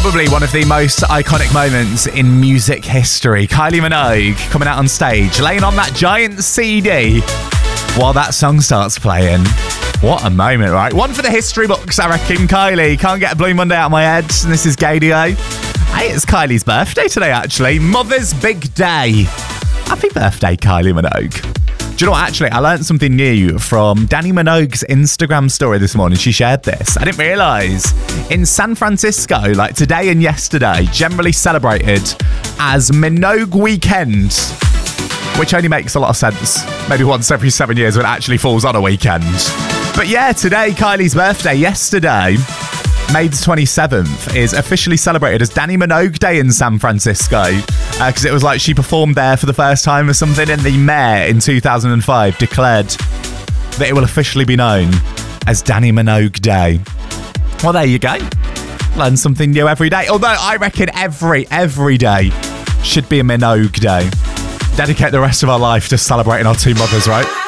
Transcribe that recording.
Probably one of the most iconic moments in music history. Kylie Minogue coming out on stage, laying on that giant CD while that song starts playing. What a moment, right? One for the history books, I reckon. Kylie, can't get a Blue Monday out of my head. And this is Gadio. Hey, it's Kylie's birthday today, actually. Mother's big day. Happy birthday, Kylie Minogue. Do you know what, actually, I learned something new from Dannii Minogue's Instagram story this morning. She shared this. I didn't realise. In San Francisco, like today and yesterday, generally celebrated as Minogue Weekend, which only makes a lot of sense. Maybe once every 7 years when it actually falls on a weekend. But yeah, today, Kylie's birthday, yesterday, May the 27th, is officially celebrated as Dannii Minogue Day in San Francisco. Because it was like she performed there for the first time or something, and the mayor in 2005 declared that it will officially be known as Dannii Minogue Day. Well, there you go. Learn something new every day. Although I reckon every day should be a Minogue Day. Dedicate the rest of our life to celebrating our two mothers, right?